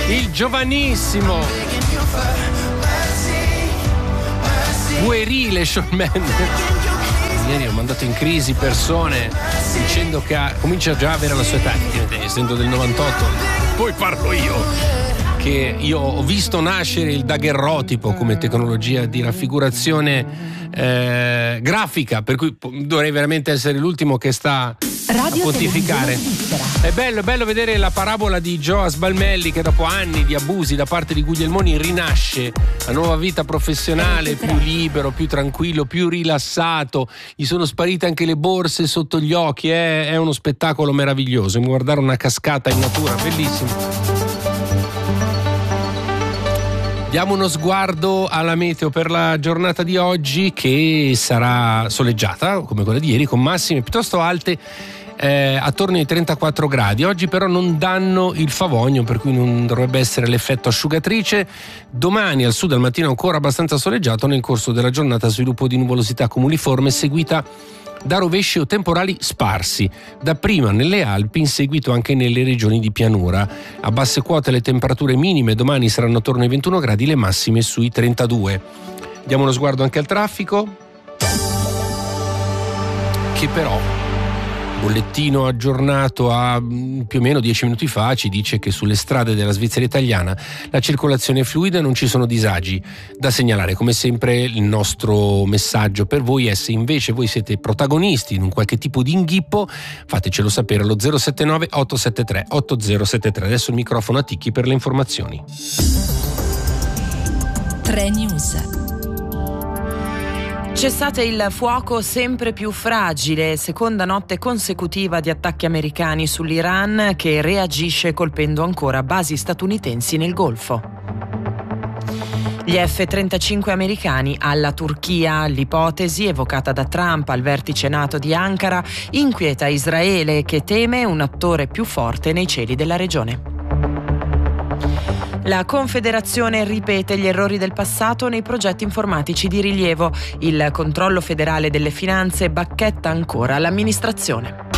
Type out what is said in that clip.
il giovanissimo, puerile Shawn Mendes. Ieri ho mandato in crisi persone dicendo che comincia già a avere la sua età, essendo del 98. Poi parlo io, che io ho visto nascere il daguerrotipo come tecnologia di raffigurazione grafica, per cui dovrei veramente essere l'ultimo che sta a pontificare. È bello vedere la parabola di Joe Asbalmelli, che dopo anni di abusi da parte di Guglielmoni rinasce a nuova vita professionale, più libero, più tranquillo, più rilassato. Gli sono sparite anche le borse sotto gli occhi. È uno spettacolo meraviglioso, guardare una cascata in natura, bellissimo. Diamo uno sguardo alla meteo per la giornata di oggi, che sarà soleggiata come quella di ieri, con massime piuttosto alte attorno ai 34 gradi. Oggi però non danno il favogno, per cui non dovrebbe essere l'effetto asciugatrice. Domani al sud al mattino ancora abbastanza soleggiato, nel corso della giornata sviluppo di nuvolosità cumuliforme seguita da rovesci o temporali sparsi, dapprima nelle Alpi, in seguito anche nelle regioni di pianura. A basse quote le temperature minime domani saranno attorno ai 21 gradi, le massime sui 32. Diamo uno sguardo anche al traffico, che però, bollettino aggiornato a più o meno 10 minuti fa, ci dice che sulle strade della Svizzera italiana la circolazione è fluida e non ci sono disagi da segnalare. Come sempre il nostro messaggio per voi è: se invece voi siete protagonisti in un qualche tipo di inghippo, fatecelo sapere allo 079 873 8073. Adesso il microfono a Ticchi per le informazioni. 3 News. Cessate il fuoco sempre più fragile, seconda notte consecutiva di attacchi americani sull'Iran, che reagisce colpendo ancora basi statunitensi nel Golfo. Gli F-35 americani alla Turchia, l'ipotesi evocata da Trump al vertice NATO di Ankara inquieta Israele, che teme un attore più forte nei cieli della regione. La Confederazione ripete gli errori del passato nei progetti informatici di rilievo. Il Controllo federale delle finanze bacchetta ancora l'amministrazione.